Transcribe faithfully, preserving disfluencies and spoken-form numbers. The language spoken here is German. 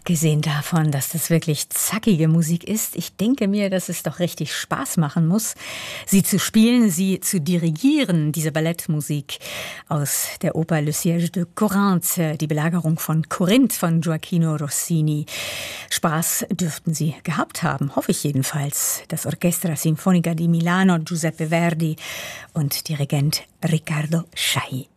Abgesehen davon, dass das wirklich zackige Musik ist, ich denke mir, dass es doch richtig Spaß machen muss, sie zu spielen, sie zu dirigieren, diese Ballettmusik aus der Oper Le Siège de Corinthe, die Belagerung von Korinth von Gioacchino Rossini. Spaß dürften Sie gehabt haben, hoffe ich jedenfalls. Das Orchestra Sinfonica di Milano, Giuseppe Verdi und Dirigent Riccardo Chailly.